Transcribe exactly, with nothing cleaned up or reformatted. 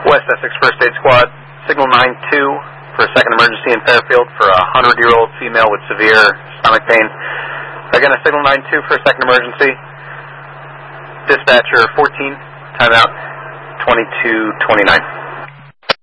West Essex First Aid Squad, signal nine two for a second emergency in Fairfield for a hundred-year-old female with severe stomach pain. Again, a signal nine two for a second emergency. Dispatcher fourteen, timeout twenty-two twenty-nine.